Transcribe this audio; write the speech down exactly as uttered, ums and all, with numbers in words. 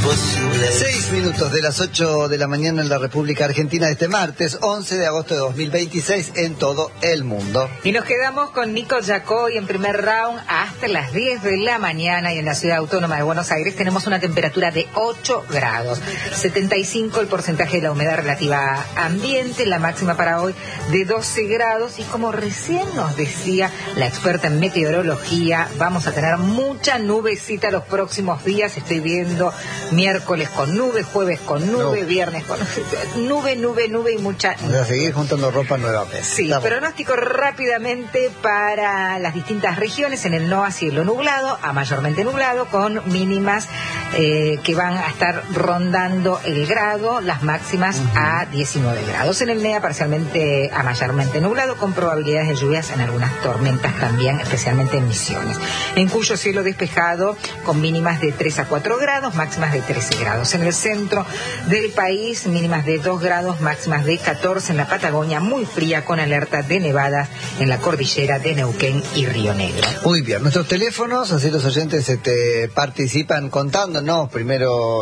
imposible. Seis minutos de las ocho de la mañana en la República Argentina de este martes, once de agosto de dos mil veintiséis en todo el mundo. Y nos quedamos con Nico Yacoy en primer round hasta las diez de la mañana y en la Ciudad Autónoma de Buenos Aires tenemos una temperatura de ocho grados, setenta y cinco el porcentaje de la humedad relativa ambiente, la máxima para hoy de doce grados y como recién nos decía la experta en meteorología, vamos a tener mucha nubecita los próximos días, estoy viendo miércoles con nube, jueves con nube, no. viernes con nube, nube, nube y mucha nube. Vamos a seguir juntando ropa nuevamente. Sí, Estamos. Pronóstico rápidamente para las distintas regiones, en el N O A cielo nublado, a mayormente nublado, con mínimas eh, que van a estar rondando el grado, las máximas uh-huh. a diecinueve grados. En el N E A parcialmente a mayormente nublado, con probabilidades de lluvias en algunas tormentas también, especialmente en Misiones. En Cuyo cielo despejado, con mínimas de tres a cuatro grados, máximas de trece grados. En el centro del país, mínimas de dos grados, máximas de catorce. En la Patagonia, muy fría, con alerta de nevadas en la cordillera de Neuquén y Río Negro. Muy bien, nuestros teléfonos, así los oyentes este, participan contándonos primero